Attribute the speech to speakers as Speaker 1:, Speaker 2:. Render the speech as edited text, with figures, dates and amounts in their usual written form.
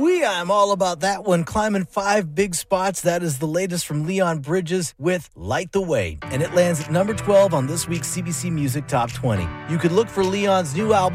Speaker 1: Ooh-wee, I'm all about that one. Climbing 5 big spots. That is the latest from Leon Bridges with Light the Way. And it lands at number 12 on this week's CBC Music Top 20. You could look for Leon's new album